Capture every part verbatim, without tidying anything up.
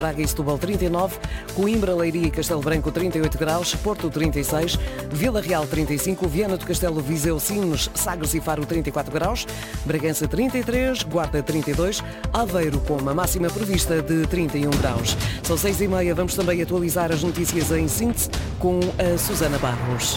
Braga e Setúbal trinta e nove, Coimbra, Leiria e Castelo Branco trinta e oito graus, Porto trinta e seis, Vila Real trinta e cinco, Viana do Castelo, Viseu, Sines, Sagres e Faro trinta e quatro graus, Bragança trinta e três, Guarda trinta e dois, Aveiro com uma máxima prevista de trinta e um graus. São seis e meia, vamos também atualizar as notícias em síntese com a Susana Barros.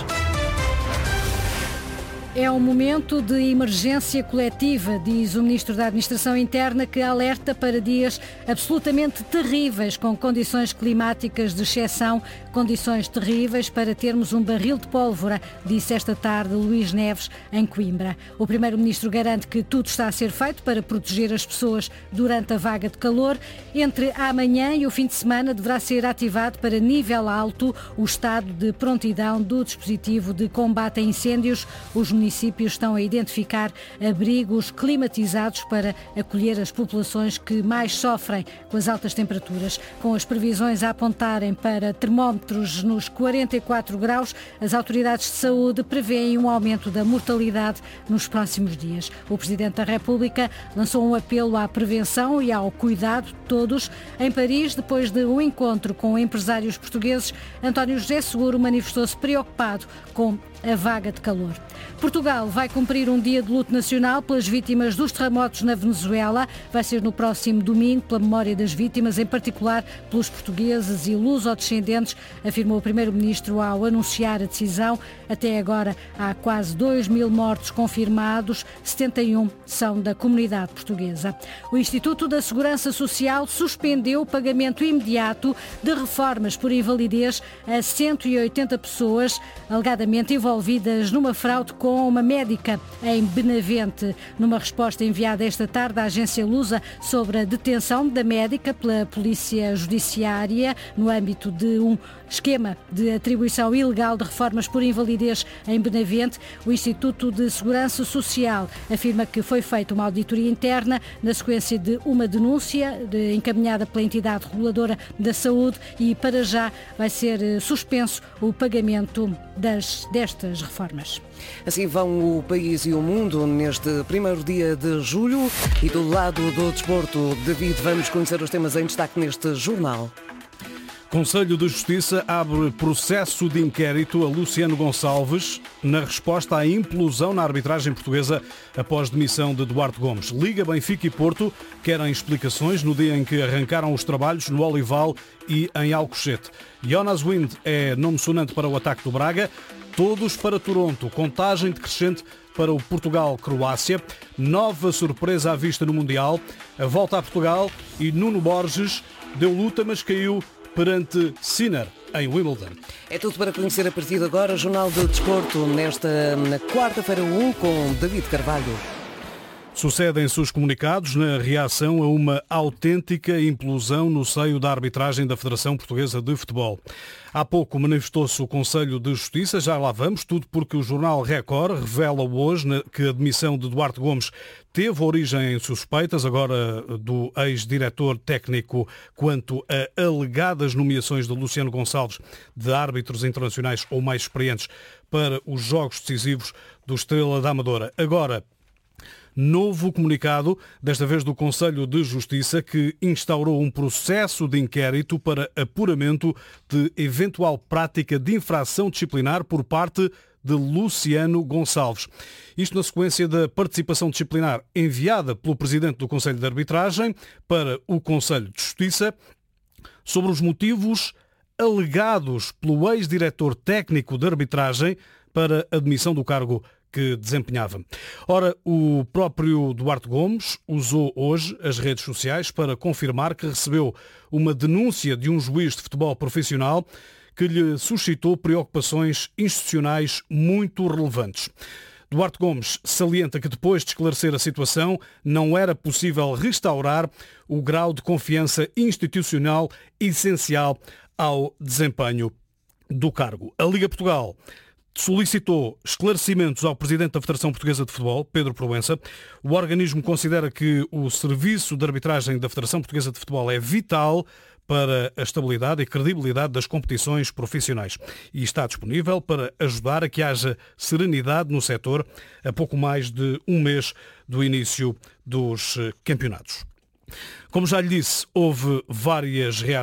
É um momento de emergência coletiva, diz o Ministro da Administração Interna, que alerta para dias absolutamente terríveis, com condições climáticas de exceção, condições terríveis para termos um barril de pólvora, disse esta tarde Luís Neves, em Coimbra. O Primeiro-Ministro garante que tudo está a ser feito para proteger as pessoas durante a vaga de calor. Entre amanhã e o fim de semana deverá ser ativado para nível alto o estado de prontidão do dispositivo de combate a incêndios. Os municípios estão a identificar abrigos climatizados para acolher as populações que mais sofrem com as altas temperaturas. Com as previsões a apontarem para termómetros nos quarenta e quatro graus, as autoridades de saúde prevêem um aumento da mortalidade nos próximos dias. O Presidente da República lançou um apelo à prevenção e ao cuidado de todos. Em Paris, depois de um encontro com empresários portugueses, António José Seguro manifestou-se preocupado com a vaga de calor. Portugal vai cumprir um dia de luto nacional pelas vítimas dos terremotos na Venezuela. Vai ser no próximo domingo, pela memória das vítimas, em particular pelos portugueses e luso-descendentes, afirmou o Primeiro-Ministro ao anunciar a decisão. Até agora há quase dois mil mortos confirmados, setenta e um são da comunidade portuguesa. O Instituto da Segurança Social suspendeu o pagamento imediato de reformas por invalidez a cento e oitenta pessoas, alegadamente envolvidas numa fraude com uma médica em Benavente. Numa resposta enviada esta tarde à agência Lusa sobre a detenção da médica pela Polícia Judiciária no âmbito de um esquema de atribuição ilegal de reformas por invalidez em Benavente, o Instituto de Segurança Social afirma que foi feita uma auditoria interna na sequência de uma denúncia de, encaminhada pela entidade reguladora da saúde, e para já vai ser suspenso o pagamento das, destas reformas. Assim vão o país e o mundo neste primeiro dia de julho, e do lado do desporto, David, vamos conhecer os temas em destaque neste jornal. Conselho de Justiça abre processo de inquérito a Luciano Gonçalves na resposta à implosão na arbitragem portuguesa após demissão de Duarte Gomes. Liga, Benfica e Porto querem explicações no dia em que arrancaram os trabalhos no Olival e em Alcochete. Jonas Wind é nome sonante para o ataque do Braga. Todos para Toronto. Contagem decrescente para o Portugal-Croácia. Nova surpresa à vista no Mundial. A volta a Portugal e Nuno Borges deu luta, mas caiu perante Sinner em Wimbledon. É tudo para conhecer a partir de agora. Jornal de Desporto nesta na quarta-feira um com David Carvalho. Sucedem-se os comunicados na reação a uma autêntica implosão no seio da arbitragem da Federação Portuguesa de Futebol. Há pouco manifestou-se o Conselho de Justiça, já lá vamos, tudo porque o jornal Record revela hoje que a demissão de Duarte Gomes teve origem em suspeitas, agora do ex-diretor técnico, quanto a alegadas nomeações de Luciano Gonçalves de árbitros internacionais ou mais experientes para os jogos decisivos do Estrela da Amadora. Agora, novo comunicado, desta vez do Conselho de Justiça, que instaurou um processo de inquérito para apuramento de eventual prática de infração disciplinar por parte de Luciano Gonçalves. Isto na sequência da participação disciplinar enviada pelo Presidente do Conselho de Arbitragem para o Conselho de Justiça sobre os motivos alegados pelo ex-diretor técnico de arbitragem para a admissão do cargo que desempenhava. Ora, o próprio Duarte Gomes usou hoje as redes sociais para confirmar que recebeu uma denúncia de um juiz de futebol profissional que lhe suscitou preocupações institucionais muito relevantes. Duarte Gomes salienta que depois de esclarecer a situação não era possível restaurar o grau de confiança institucional essencial ao desempenho do cargo. A Liga Portugal solicitou esclarecimentos ao Presidente da Federação Portuguesa de Futebol, Pedro Proença. O organismo considera que o serviço de arbitragem da Federação Portuguesa de Futebol é vital para a estabilidade e credibilidade das competições profissionais e está disponível para ajudar a que haja serenidade no setor a pouco mais de um mês do início dos campeonatos. Como já lhe disse, houve várias reações